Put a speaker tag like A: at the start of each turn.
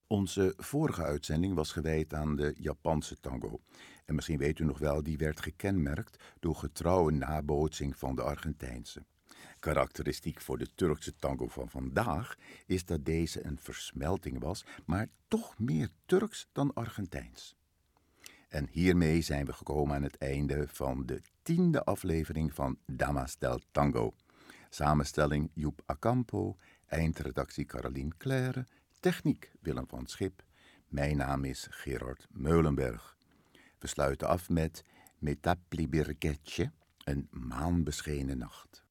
A: Onze vorige uitzending was gewijd aan de Japanse tango. En misschien weet u nog wel, die werd gekenmerkt door getrouwe nabootsing van de Argentijnse. Karakteristiek voor de Turkse tango van vandaag is dat deze een versmelting was, maar toch meer Turks dan Argentijns. En hiermee zijn we gekomen aan het einde van de 10e aflevering van Damas del Tango. Samenstelling Joep Acampo, eindredactie Caroline Claire, techniek Willem van Schip. Mijn naam is Gerard Meulenberg. We sluiten af met Metaplibirgetje, een maanbeschenen nacht.